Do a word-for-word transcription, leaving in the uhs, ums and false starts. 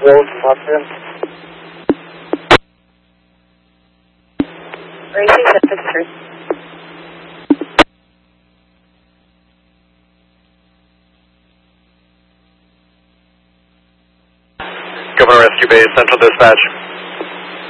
Road, Boston. Racing seven three. Governor Rescue Base, Central Dispatch.